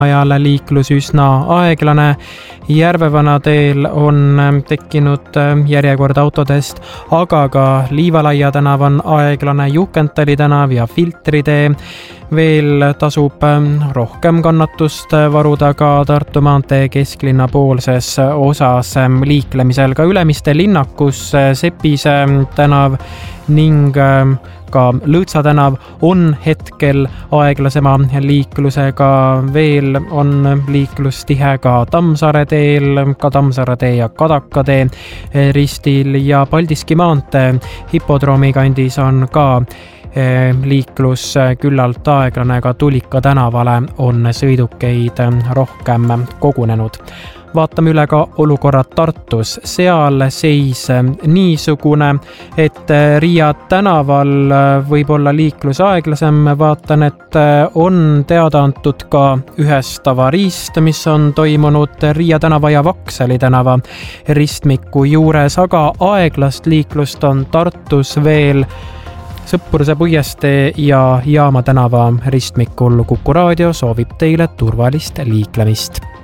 ajal liiklus üsna aeglane. Järvevana teel on tekkinud järjekord autodest, aga ka Liivalaia tänav on aeglane, Juhkentali tänav ja Filtritee. Veel tasub rohkem kannatust varuda ka Tartu maantee kesklinna poolses osas liiklemisel. Ka Ülemiste linnakus Sepise tänav ning ka Lõõtsa tänav on hetkel aeglasema liiklusega. Veel on liiklustihe ka Tammsaare teel, ka Tammsaare tee ja Kadaka tee ristil ja Paldiski maantee hipodroomi kandis on ka liiklus küllalt aeglane, ka Tulika tänavale on sõidukeid rohkem kogunenud. Vaatame üle ka olukorrad Tartus. Seal seis niisugune, et Riia tänaval võib olla liiklus aeglasem. Vaatan, et on teada antud ka ühest avariist, mis on toimunud Riia tänava ja Vaksali tänava ristmiku juures, aga aeglast liiklust on Tartus veel Sõpruse puiestee ja Jaama tänava ristmikul. Kuku raadio soovib teile turvalist liiklemist.